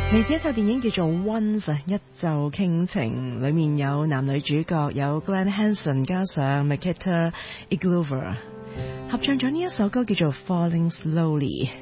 嚟自一套電影叫做 Once 一袖傾情，裏面有男女主角，有 Glenn Hanson 加上 Makita Igluver 合唱咗呢一首歌叫做 Falling Slowly。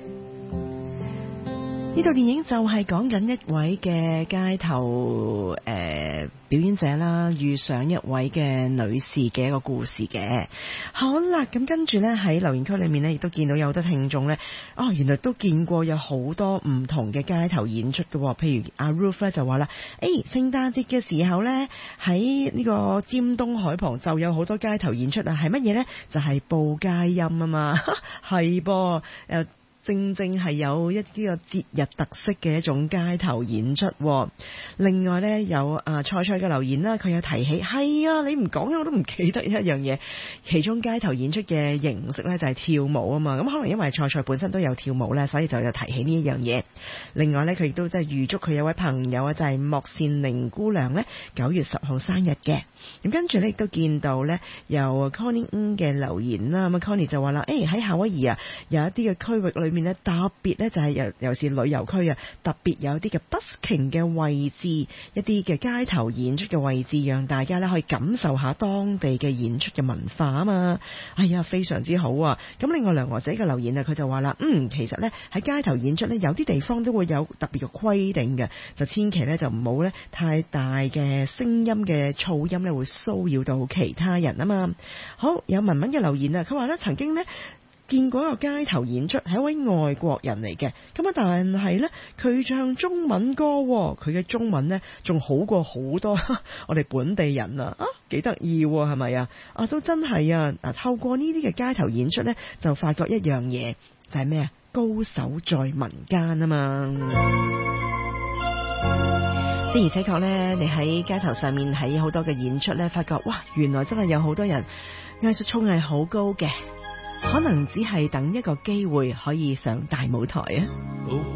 呢套電影就係講緊一位嘅街頭表演者啦，遇上一位嘅女士嘅一個故事嘅。好啦，咁跟住呢，喺留言區裏面呢，亦都見到有好多聽眾呢，原來都見過有好多唔同嘅街頭演出嘅。譬如阿 Ruth 咧就話啦，聖誕節嘅時候呢，喺呢個尖東海旁就有好多街頭演出啊，係乜嘢呢？就係報佳音啊嘛，係噃正正係有一啲個節日特色嘅一種街頭演出。另外呢，有菜菜嘅留言啦，佢有提起，係啊，你唔講我都唔記得一樣嘢，其中街頭演出嘅形式呢，就係跳舞啊嘛。咁可能因為菜菜本身都有跳舞呢，所以就有提起呢一樣嘢。另外呢，佢亦都即係預祝佢有位朋友啊，就係莫善玲姑娘呢9月10號生日嘅。咁跟住呢，亦都見到呢，有 Connie 嘅留言啦。咁 Connie 就話啦，喺夏威夷啊，有一啲嘅區域裏面特別咧就係尤其是旅遊區啊，特別有啲嘅 busking 嘅位置，一啲嘅街頭演出嘅位置，讓大家咧可以感受下當地嘅演出嘅文化啊嘛。哎呀，非常之好啊！咁另外梁娥仔嘅留言啊，佢就話啦，其實咧喺街頭演出咧，有啲地方都會有特別嘅規定嘅，就千祈咧就唔好咧太大嘅聲音嘅噪音咧會騷擾到其他人啊嘛。好，有文文嘅留言啊，佢話咧曾經咧見過一個街頭演出，係一位外國人嚟嘅，咁啊，但係呢，佢唱中文歌，佢嘅中文呢仲好過好多我哋本地人啊，幾得意係咪啊？都真係啊！嗱，透過呢啲嘅街頭演出呢，就發覺一樣嘢，就係咩啊？高手在民間啊嘛！的而且確呢，你喺街頭上面睇好多嘅演出呢，發覺哇，原來真係有好多人藝術造詣好高嘅。可能只係等一個機會可以上大舞台啊！